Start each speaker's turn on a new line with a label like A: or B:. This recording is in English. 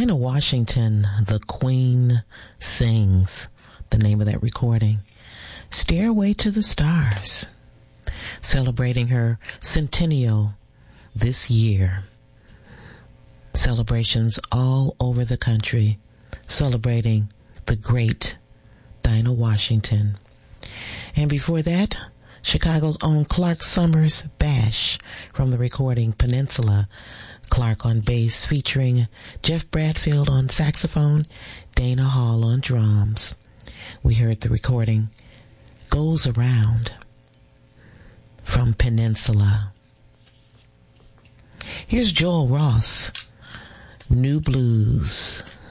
A: Dinah Washington, The Queen Sings, the name of that recording. Stairway to the Stars, celebrating her centennial this year. Celebrations all over the country celebrating the great Dinah Washington. And before that, Chicago's own Clark Summers Bash from the recording Peninsula. Clark on bass featuring Jeff Bradfield on saxophone, Dana Hall on drums. We heard the recording Goes Around from Peninsula. Here's Joel Ross, New Blues.